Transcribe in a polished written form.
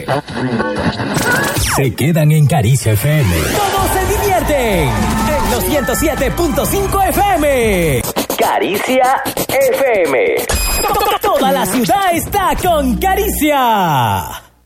Se quedan en Caricia FM. Todos se divierten en los 107.5 FM. Caricia FM. Toda la ciudad está con Caricia.